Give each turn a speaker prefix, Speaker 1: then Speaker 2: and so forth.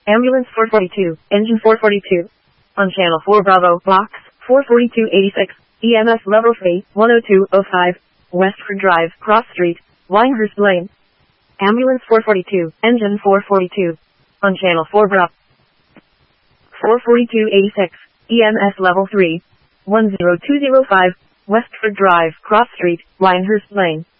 Speaker 1: Ambulance 442, Engine 442. On Channel 4 Bravo, Box 44286, EMS Level 3, 10205, Westford Drive, Cross Street, Winehurst Lane. Ambulance 442, Engine 442. On Channel 4 Bravo 44286, EMS Level 3, 10205, Westford Drive, Cross Street, Winehurst Lane.